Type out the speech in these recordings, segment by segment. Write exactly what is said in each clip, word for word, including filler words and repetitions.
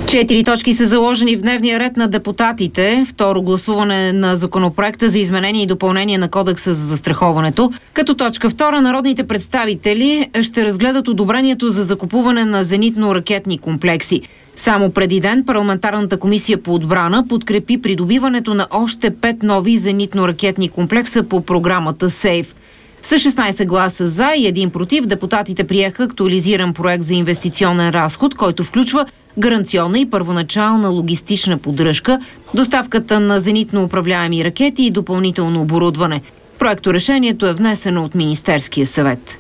Четири точки са заложени в дневния ред на депутатите. Второ гласуване на законопроекта за изменение и допълнение на Кодекса за застраховането. Като точка втора, народните представители ще разгледат одобрението за закупуване на зенитно-ракетни комплекси. Само преди ден парламентарната комисия по отбрана подкрепи придобиването на още пет нови зенитно-ракетни комплекса по програмата СЕЙФ. С шестнайсет гласа за и един против, депутатите приеха актуализиран проект за инвестиционен разход, който включва гаранционна и първоначална логистична поддръжка, доставката на зенитно управляеми ракети и допълнително оборудване. Проекторешението е внесено от Министерския съвет.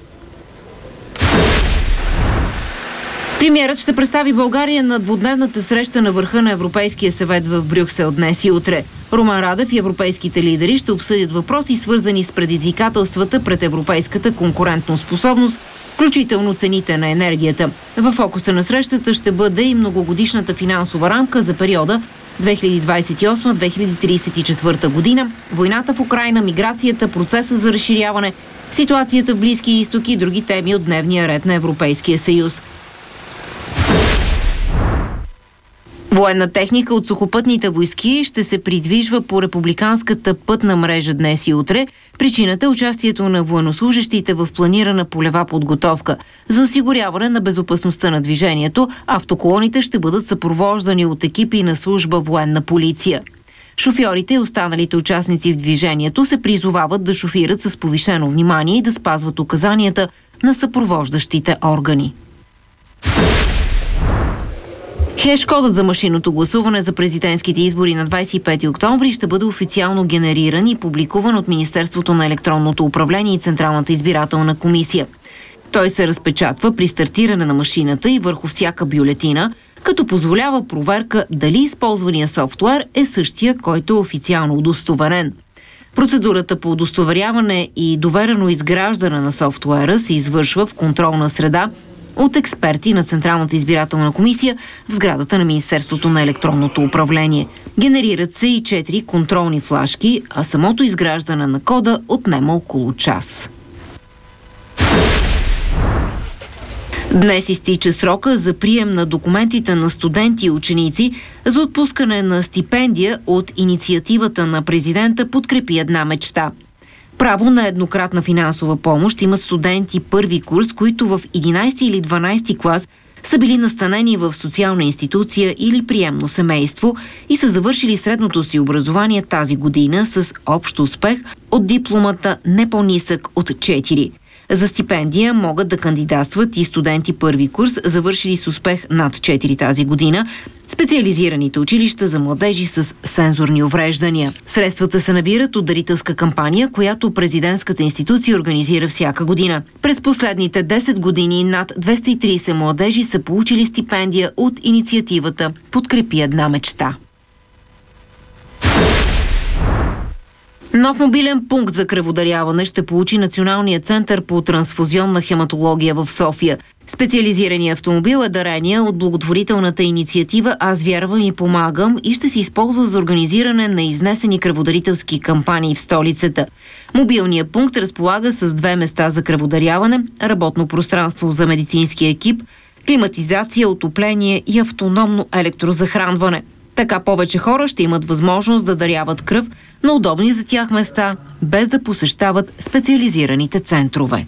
Премиерът ще представи България на двудневната среща на върха на Европейския съвет в Брюксел днес и утре. Румен Радев и европейските лидери ще обсъдят въпроси, свързани с предизвикателствата пред европейската конкурентоспособност, включително цените на енергията. В фокуса на срещата ще бъде и многогодишната финансова рамка за периода две хиляди двадесет и осма - две хиляди тридесет и четвърта година, войната в Украйна, миграцията, процеса за разширяване, ситуацията в Близкия изток и други теми от дневния ред на Европейския съюз. Военна техника от сухопътните войски ще се придвижва по републиканската пътна мрежа днес и утре. Причината е участието на военнослужещите в планирана полева подготовка. За осигуряване на безопасността на движението, автоколоните ще бъдат съпровождани от екипи на служба военна полиция. Шофьорите и останалите участници в движението се призовават да шофират с повишено внимание и да спазват указанията на съпровождащите органи. Хеш-кодът за машинното гласуване за президентските избори на двадесет и пети октомври ще бъде официално генериран и публикуван от Министерството на електронното управление и Централната избирателна комисия. Той се разпечатва при стартиране на машината и върху всяка бюлетина, като позволява проверка дали използвания софтуер е същия, който е официално удостоверен. Процедурата по удостоверяване и доверено изграждане на софтуера се извършва в контролна среда от експерти на Централната избирателна комисия в сградата на Министерството на електронното управление. Генерират се и четири контролни флашки, а самото изграждане на кода отнема около час. Днес изтича срока за прием на документите на студенти и ученици за отпускане на стипендия от инициативата на президента "Подкрепи една мечта". Право на еднократна финансова помощ имат студенти първи курс, които в единайсети или дванайсети клас са били настанени в социална институция или приемно семейство и са завършили средното си образование тази година с общ успех от дипломата не по-нисък от четири. За стипендия могат да кандидатстват и студенти първи курс, завършили с успех над четири тази година, специализираните училища за младежи с сензорни увреждания. Средствата се набират от дарителска кампания, която президентската институция организира всяка година. През последните десет години над двеста и трийсет младежи са получили стипендия от инициативата "Подкрепи една мечта". Нов мобилен пункт за кръводаряване ще получи Националния център по трансфузионна хематология в София. Специализираният автомобил е дарение от благотворителната инициатива "Аз вярвам и помагам" и ще се използва за организиране на изнесени кръводарителски кампании в столицата. Мобилният пункт разполага с две места за кръводаряване, работно пространство за медицинския екип, климатизация, отопление и автономно електрозахранване. Така повече хора ще имат възможност да даряват кръв на удобни за тях места, без да посещават специализираните центрове.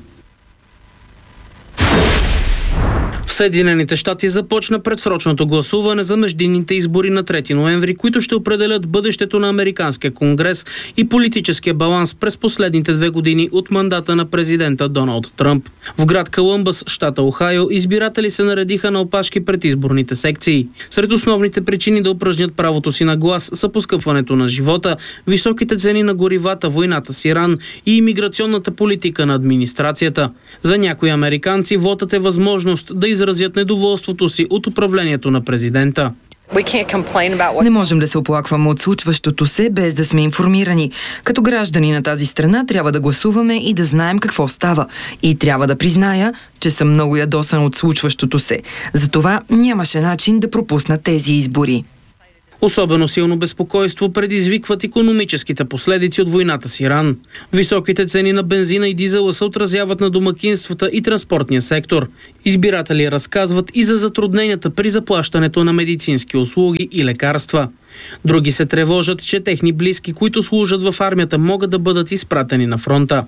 В Съединените щати започна предсрочното гласуване за междинните избори на трети ноември, които ще определят бъдещето на Американския конгрес и политическия баланс през последните две години от мандата на президента Доналд Тръмп. В град Колумбъс, щата Охайо, избиратели се наредиха на опашки пред изборните секции. Сред основните причини да упражнят правото си на глас са поскъпването на живота, високите цени на горивата, войната с Иран и имиграционната политика на администрацията. За някои американци вотът е възможност да изразят недоволството си от управлението на президента. Не можем да се оплакваме от случващото се, без да сме информирани. Като граждани на тази страна трябва да гласуваме и да знаем какво става. И трябва да призная, че съм много ядосан от случващото се. Затова нямаше начин да пропусна тези избори. Особено силно безпокойство предизвикват икономическите последици от войната с Иран. Високите цени на бензина и дизела се отразяват на домакинствата и транспортния сектор. Избиратели разказват и за затрудненията при заплащането на медицински услуги и лекарства. Други се тревожат, че техни близки, които служат в армията, могат да бъдат изпратени на фронта.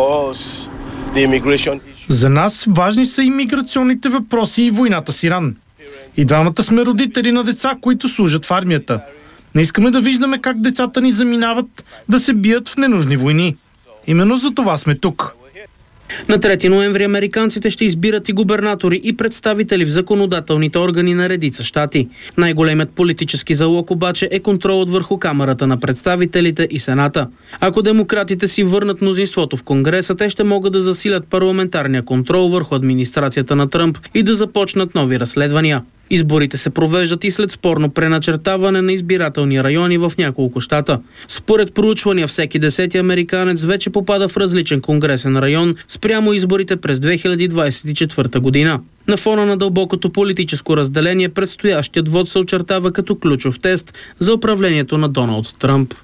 За нас важни са имиграционните въпроси и войната с Иран. И двамата сме родители на деца, които служат в армията. Не искаме да виждаме как децата ни заминават да се бият в ненужни войни. Именно за това сме тук. На трети ноември американците ще избират и губернатори и представители в законодателните органи на редица щати. Най-големият политически залог обаче е контролът върху Камарата на представителите и Сената. Ако демократите си върнат мнозинството в Конгреса, те ще могат да засилят парламентарния контрол върху администрацията на Тръмп и да започнат нови разследвания. Изборите се провеждат и след спорно преначертаване на избирателни райони в няколко щата. Според проучвания, всеки десети американец вече попада в различен конгресен район спрямо изборите през две хиляди двадесет и четвърта година. На фона на дълбокото политическо разделение, предстоящият вод се очертава като ключов тест за управлението на Доналд Тръмп.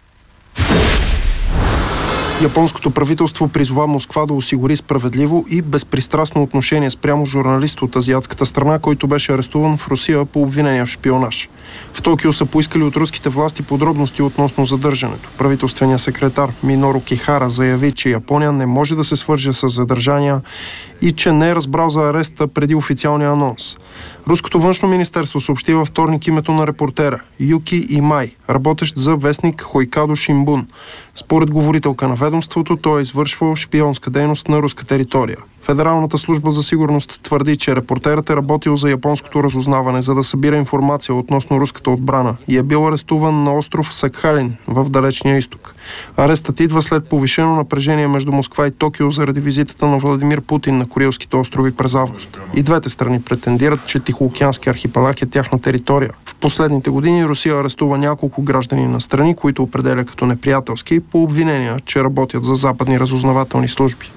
Японското правителство призова Москва да осигури справедливо и безпристрастно отношение спрямо журналист от азиатската страна, който беше арестуван в Русия по обвинения в шпионаж. В Токио са поискали от руските власти подробности относно задържането. Правителственият секретар Миноро Кихара заяви, че Япония не може да се свърже с задържания и че не е разбрал за ареста преди официалния анонс. Руското външно министерство съобщи във вторник името на репортера Юки Имай, работещ за вестник Хойкадо Шинбун. Според говорителка на ведомството, той е извършвал шпионска дейност на руска територия. Федералната служба за сигурност твърди, че репортерът е работил за японското разузнаване, за да събира информация относно руската отбрана и е бил арестуван на остров Сакхалин в Далечния изток. Арестът идва след повишено напрежение между Москва и Токио заради визитата на Владимир Путин на Курилските острови през август. И двете страни претендират, че Тихоокеански архипелаг е тяхна територия. В последните години Русия арестува няколко граждани на страни, които определя като неприятелски, по обвинения, че работят за западни разузнавателни служби.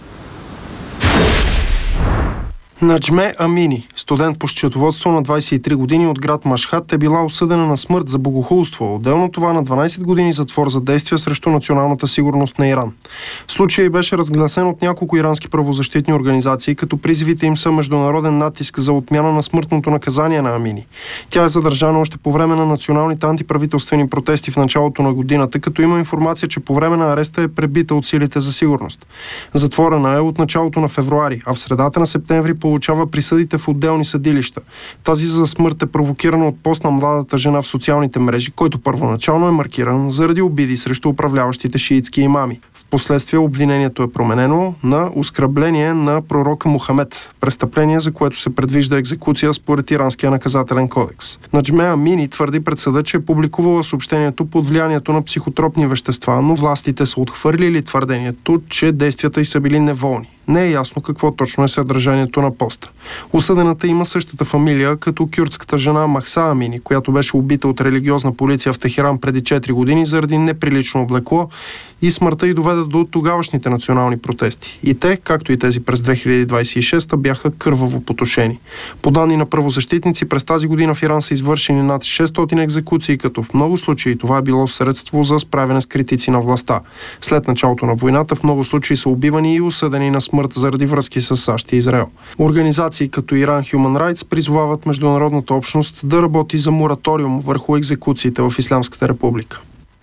Наджме Амини, студент по счетоводство на двадесет и три години от град Машхад, е била осъдена на смърт за богохулство. Отделно това на дванадесет години затвор за действия срещу националната сигурност на Иран. Случаят беше разгласен от няколко ирански правозащитни организации, като призивите им са международен натиск за отмяна на смъртното наказание на Амини. Тя е задържана още по време на националните антиправителствени протести в началото на годината, като има информация, че по време на ареста е пребита от силите за сигурност. Затворена е от началото на февруари, а в средата на септември получава присъдите в отделни съдилища. Тази за смърт е провокирана от пост на младата жена в социалните мрежи, който първоначално е маркиран заради обиди срещу управляващите шиитски имами. Впоследствие обвинението е променено на оскърбление на пророка Мухамед, престъпление, за което се предвижда екзекуция според иранския наказателен кодекс. Наджме Амини твърди пред съда, че е публикувала съобщението под влиянието на психотропни вещества, но властите са отхвърлили твърдението, че действията й са били неволни. Не е ясно какво точно е съдържанието на поста. Осъдената има същата фамилия като кюрдската жена Махса Амини, която беше убита от религиозна полиция в Техеран преди четири години заради неприлично облекло, и смъртта й доведе до тогавашните национални протести. И те, както и тези през две хиляди двадесет и шеста, бяха кърваво потушени. По данни на правозащитници, през тази година в Иран са извършени над шестстотин екзекуции, като в много случаи това е било средство за справяне с критици на властта. След началото на войната в много случаи са убивани и осъдени на смърт заради връзки с САЩ и Израел. Организации като Iran Human Rights призовават международната общност да работи за мораториум върху екзекуциите в Ислямската република.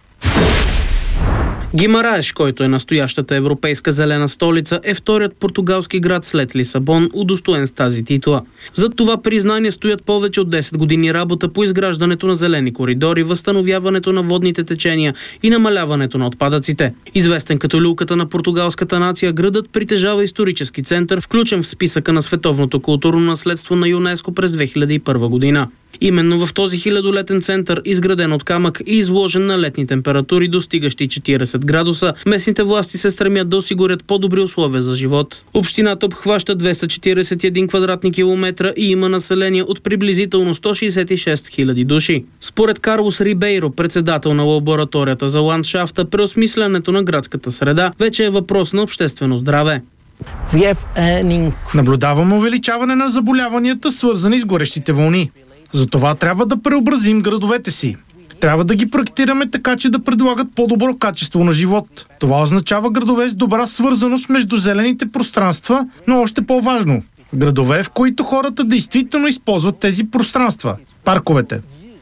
Гимараеш, който е настоящата европейска зелена столица, е вторият португалски град след Лисабон, удостоен с тази титла. Зад това признание стоят повече от десет години работа по изграждането на зелени коридори, възстановяването на водните течения и намаляването на отпадъците. Известен като люлката на португалската нация, градът притежава исторически център, включен в списъка на световното културно наследство на ЮНЕСКО през две хиляди и първа година. Именно в този хилядолетен център, изграден от камък и изложен на летни температури, достигащи четиридесет градуса, местните власти се стремят да осигурят по-добри условия за живот. Общината обхваща двеста четиридесет и един квадратни километра и има население от приблизително сто шейсет и шест хиляди души. Според Карлос Рибейро, председател на лабораторията за ландшафта, преосмислянето на градската среда вече е въпрос на обществено здраве. Наблюдаваме увеличаване на заболяванията, свързани с горещите вълни. Затова трябва да преобразим градовете си. Трябва да ги проектираме така, че да предлагат по-добро качество на живот. Това означава градове с добра свързаност между зелените пространства, но още по-важно – градове, в които хората действително използват тези пространства – парковете.